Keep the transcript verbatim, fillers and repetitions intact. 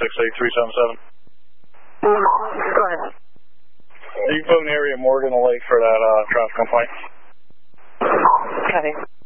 six eight three seven seven. Go ahead. You can put an area Morgan Lake for that uh, traffic complaint. Copy.